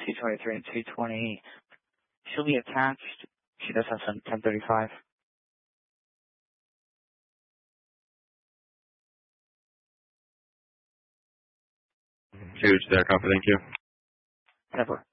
223 and 220. She'll be attached. She does have some 1035. Huge there, copy, thank you. Never.